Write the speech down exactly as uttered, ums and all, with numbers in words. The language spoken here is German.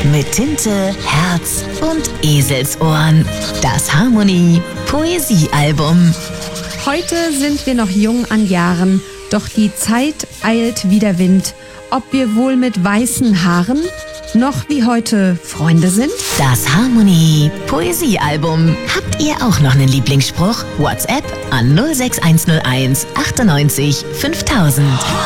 Mit Tinte, Herz und Eselsohren. Das Harmonie Poesiealbum. Heute sind wir noch jung an Jahren, doch die Zeit eilt wie der Wind. Ob wir wohl mit weißen Haaren noch wie heute Freunde sind? Das Harmonie Poesiealbum. Habt ihr auch noch einen Lieblingsspruch? WhatsApp an null sechs eins null eins achtundneunzig fünftausend.